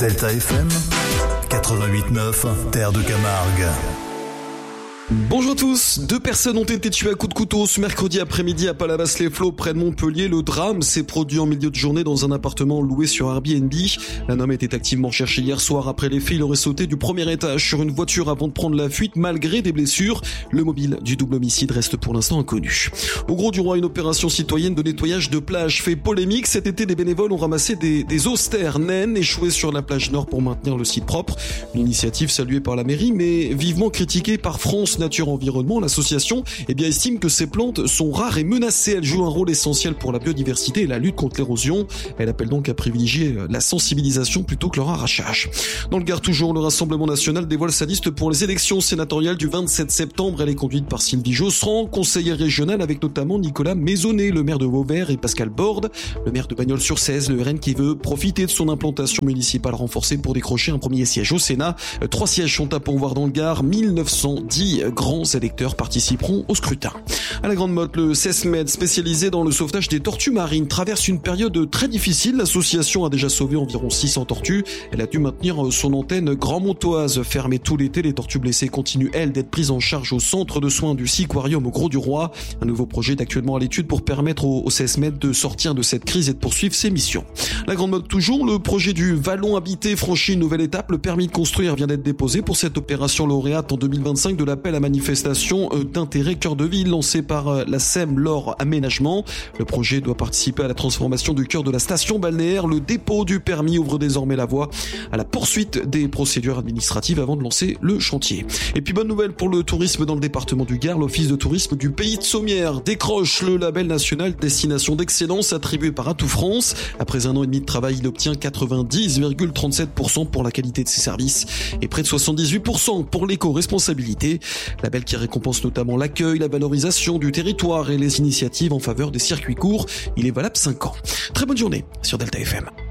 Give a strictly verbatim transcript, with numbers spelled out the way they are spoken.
Delta F M quatre-vingt-huit neuf, Terre de Camargue. Bonjour à tous, deux personnes ont été tuées à coups de couteau ce mercredi après-midi à Palavas-les-Flots près de Montpellier. Le drame s'est produit en milieu de journée dans un appartement loué sur Airbnb. Un homme était activement cherché hier soir après les faits. Il aurait sauté du premier étage sur une voiture avant de prendre la fuite malgré des blessures. Le mobile du double homicide reste pour l'instant inconnu. Au Gros du Roi, une opération citoyenne de nettoyage de plage fait polémique. Cet été, des bénévoles ont ramassé des, des austères naines échouées sur la plage nord pour maintenir le site propre. Une initiative saluée par la mairie mais vivement critiquée par France Nature Environnement. L'association eh bien, estime que ces plantes sont rares et menacées. Elles jouent un rôle essentiel pour la biodiversité et la lutte contre l'érosion. Elle appelle donc à privilégier la sensibilisation plutôt que leur arrachage. Dans le Gard toujours, le Rassemblement national dévoile sa liste pour les élections sénatoriales du vingt-sept septembre. Elle est conduite par Sylvie Josserand, conseillère régionale, avec notamment Nicolas Maisonnet, le maire de Vauvert, et Pascal Borde, le maire de Bagnols-sur-Cèze, le R N qui veut profiter de son implantation municipale renforcée pour décrocher un premier siège au Sénat. Trois sièges sont à pourvoir dans le Gard. mille neuf cent dix grands électeurs participeront au scrutin. À la Grande Motte, le SESMED, spécialisé dans le sauvetage des tortues marines, traverse une période très difficile. L'association a déjà sauvé environ six cents tortues. Elle a dû maintenir son antenne grand-montoise fermée tout l'été. Les tortues blessées continuent, elles, d'être prises en charge au centre de soins du Seaquarium au Gros du Roi. Un nouveau projet est actuellement à l'étude pour permettre au, au SESMED de sortir de cette crise et de poursuivre ses missions. La Grande Motte toujours, le projet du Vallon habité franchit une nouvelle étape. Le permis de construire vient d'être déposé pour cette opération lauréate en deux mille vingt-cinq de l'appel à manifestation d'intérêt cœur de ville lancé par la S E M Lore Aménagement. Le projet doit participer à la transformation du cœur de la station balnéaire. Le dépôt du permis ouvre désormais la voie à la poursuite des procédures administratives avant de lancer le chantier. Et puis bonne nouvelle pour le tourisme dans le département du Gard, l'office de tourisme du Pays de Sommières décroche le label national destination d'excellence attribué par Atout France. Après un an et demi de travail, il obtient quatre-vingt-dix virgule trente-sept pour cent pour la qualité de ses services et près de soixante-dix-huit pour cent pour l'éco-responsabilité. Label qui récompense notamment l'accueil, la valorisation du territoire et les initiatives en faveur des circuits courts. Il est valable cinq ans. Très bonne journée sur Delta F M.